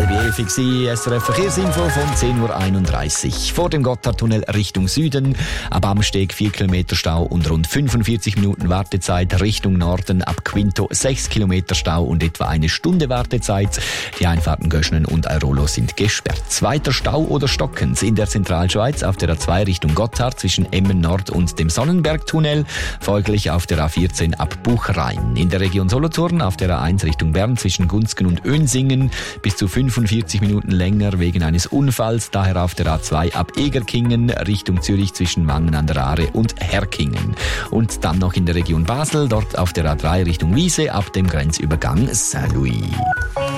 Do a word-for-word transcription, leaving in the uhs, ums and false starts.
B F X I, S R F Verkehrsinfo von zehn Uhr einunddreißig. Vor dem Gotthardtunnel Richtung Süden, ab Amsteg vier Kilometer Stau und rund fünfundvierzig Minuten Wartezeit. Richtung Norden ab Quinto sechs Kilometer Stau und etwa eine Stunde Wartezeit. Die Einfahrten Göschnen und Airolo sind gesperrt. Zweiter Stau oder Stockens in der Zentralschweiz auf der A zwei Richtung Gotthard zwischen Emmen Nord und dem Sonnenbergtunnel. Folglich auf der A vierzehn ab Buchrain. In der Region Solothurn auf der A eins Richtung Bern zwischen Gunzgen und Önsingen bis zu fünfundvierzig Minuten länger wegen eines Unfalls. Daher auf der A zwei ab Egerkingen Richtung Zürich zwischen Wangen an der Aare und Herkingen. Und dann noch in der Region Basel, dort auf der A drei Richtung Wiese ab dem Grenzübergang Saint-Louis.